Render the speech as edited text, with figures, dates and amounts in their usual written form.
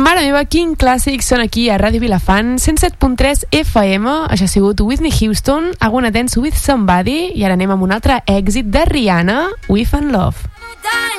Mare meva, quin clàssic són aquí a Ràdio Vilafant, 107.3 FM. Això ha sigut Whitney Houston, I Wanna Dance With Somebody, i ara anem amb un altre èxit de Rihanna, We Found Love.